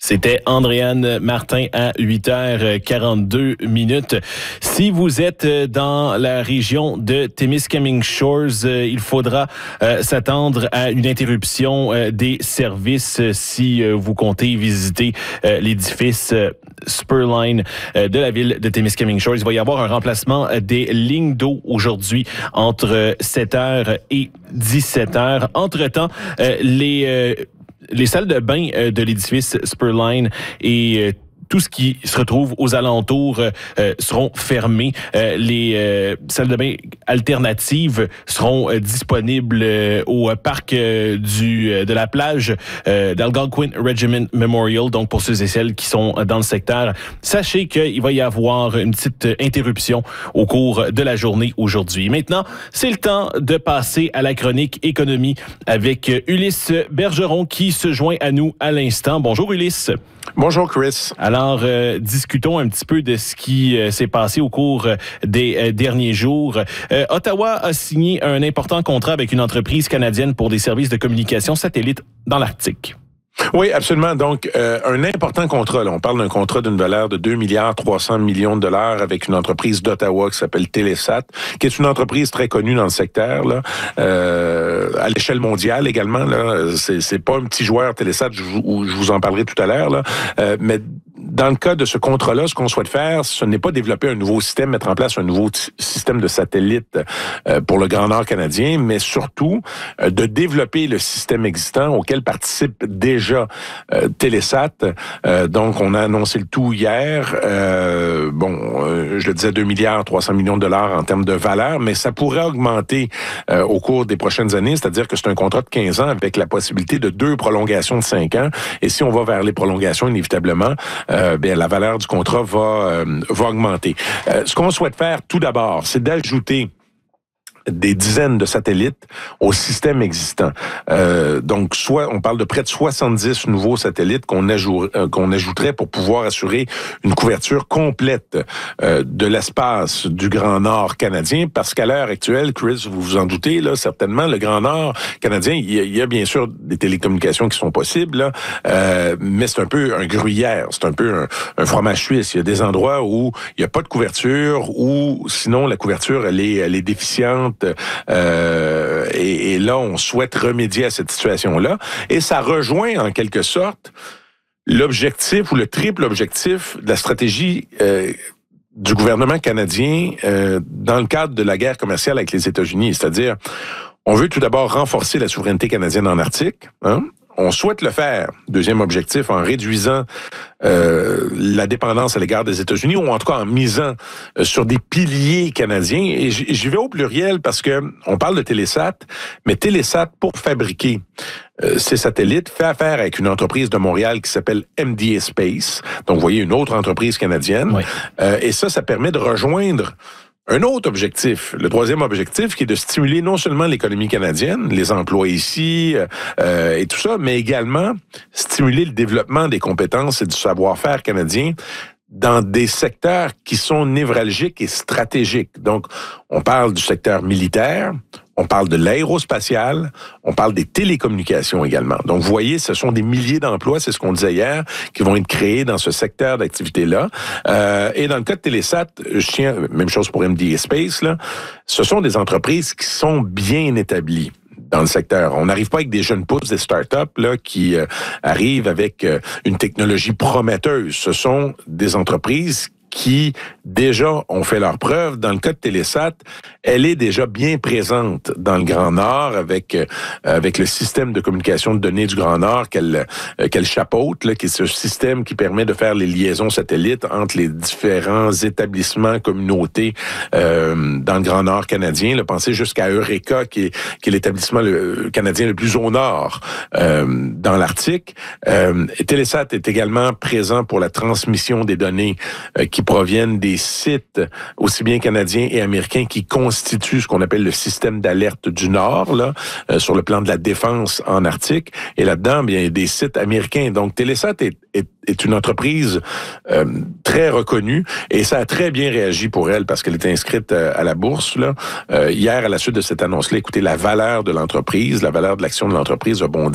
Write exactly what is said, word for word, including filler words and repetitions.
C'était Andréane Martin à huit heures quarante-deux minutes. Si vous êtes dans la région de Témiscamingue Shores, il faudra euh, s'attendre à une interruption euh, des services si euh, vous comptez visiter euh, l'édifice euh, Spurline euh, de la ville de Témiscamingue Shores. Il va y avoir un remplacement des lignes d'eau aujourd'hui entre sept heures et dix-sept heures. Entre-temps, euh, les... Euh, Les salles de bain de l'édifice Spurline et tout ce qui se retrouve aux alentours euh, seront fermés. Euh, les euh, salles de bain alternatives seront euh, disponibles euh, au parc euh, du euh, de la plage euh, d'Algonquin Regiment Memorial. Donc, pour ceux et celles qui sont dans le secteur, sachez qu'il va y avoir une petite interruption au cours de la journée aujourd'hui. Maintenant, c'est le temps de passer à la chronique économie avec Ulysse Bergeron qui se joint à nous à l'instant. Bonjour Ulysse. Bonjour Chris. Alors, euh, discutons un petit peu de ce qui euh, s'est passé au cours des euh, derniers jours. Euh, Ottawa a signé un important contrat avec une entreprise canadienne pour des services de communication satellite dans l'Arctique. Oui, absolument. Donc, euh, un important contrat. Là. On parle d'un contrat d'une valeur de deux milliards trois cents millions de dollars avec une entreprise d'Ottawa qui s'appelle Telesat, qui est une entreprise très connue dans le secteur, là, euh, à l'échelle mondiale également. Là, c'est, c'est pas un petit joueur Telesat, je, je vous en parlerai tout à l'heure, là, euh, mais dans le cas de ce contrat-là, ce qu'on souhaite faire, ce n'est pas développer un nouveau système, mettre en place un nouveau t- système de satellite euh, pour le Grand Nord canadien, mais surtout euh, de développer le système existant auquel participe déjà euh, Telesat. Euh, donc, on a annoncé le tout hier. Euh, bon, euh, je le disais, deux milliards trois cents millions de dollars en termes de valeur, mais ça pourrait augmenter euh, au cours des prochaines années, c'est-à-dire que c'est un contrat de quinze ans avec la possibilité de deux prolongations de cinq ans. Et si on va vers les prolongations, inévitablement, Euh, bien, la valeur du contrat va, euh, va augmenter. Euh, ce qu'on souhaite faire tout d'abord, c'est d'ajouter des dizaines de satellites au système existant. Euh, donc, soit on parle de près de soixante-dix nouveaux satellites qu'on, ajout, euh, qu'on ajouterait pour pouvoir assurer une couverture complète euh, de l'espace du Grand Nord canadien, parce qu'à l'heure actuelle, Chris, vous vous en doutez, là, certainement, le Grand Nord canadien, il y a, il y a bien sûr des télécommunications qui sont possibles, là, euh, mais c'est un peu un gruyère, c'est un peu un, un fromage suisse. Il y a des endroits où il n'y a pas de couverture, ou sinon la couverture, elle est, elle est déficiente. Euh, et, et là, on souhaite remédier à cette situation-là. Et ça rejoint, en quelque sorte, l'objectif ou le triple objectif de la stratégie euh, du gouvernement canadien euh, dans le cadre de la guerre commerciale avec les États-Unis. C'est-à-dire, on veut tout d'abord renforcer la souveraineté canadienne en Arctique, hein? On souhaite le faire, deuxième objectif, en réduisant euh, la dépendance à l'égard des États-Unis, ou en tout cas en misant euh, sur des piliers canadiens. Et j'y vais au pluriel parce que on parle de Telesat, mais Telesat, pour fabriquer euh, ces satellites, fait affaire avec une entreprise de Montréal qui s'appelle M D A Space. Donc, vous voyez, une autre entreprise canadienne. Oui. Euh, et ça, ça permet de rejoindre un autre objectif, le troisième objectif, qui est de stimuler non seulement l'économie canadienne, les emplois ici euh, et tout ça, mais également stimuler le développement des compétences et du savoir-faire canadien dans des secteurs qui sont névralgiques et stratégiques. Donc, on parle du secteur militaire, on parle de l'aérospatial, on parle des télécommunications également. Donc, vous voyez, ce sont des milliers d'emplois, c'est ce qu'on disait hier, qui vont être créés dans ce secteur d'activité-là. Euh, et dans le cas de Telesat, je tiens, même chose pour M D A Space, là, ce sont des entreprises qui sont bien établies dans le secteur. On n'arrive pas avec des jeunes pousses, des startups là qui euh, arrivent avec euh, une technologie prometteuse. Ce sont des entreprises qui déjà ont fait leur preuve. Dans le cas de Telesat, elle est déjà bien présente dans le Grand Nord avec euh, avec le système de communication de données du Grand Nord qu'elle euh, qu'elle chapeaute, là, qui est ce système qui permet de faire les liaisons satellites entre les différents établissements, communautés euh, dans le Grand Nord canadien. Là, pensez jusqu'à Eureka, qui est, qui est l'établissement le, canadien le plus au nord euh, dans l'Arctique. Euh, Telesat est également présent pour la transmission des données euh, qui proviennent des sites aussi bien canadiens et américains qui constituent ce qu'on appelle le système d'alerte du Nord, là, euh, sur le plan de la défense en Arctique. Et là-dedans, bien, il y a des sites américains. Donc, Telesat est, est, est une entreprise euh, très reconnue et ça a très bien réagi pour elle parce qu'elle est inscrite euh, à la bourse. Là. Euh, hier, à la suite de cette annonce-là, écoutez, la valeur de l'entreprise, la valeur de l'action de l'entreprise a bondi